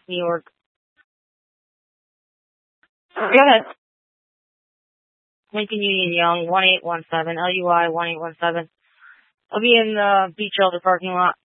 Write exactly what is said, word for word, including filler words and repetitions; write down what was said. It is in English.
New York. Go ahead. Lincoln Union Young, one eight one seven, L U I one eight one seven. I'll be in the beach shelter parking lot.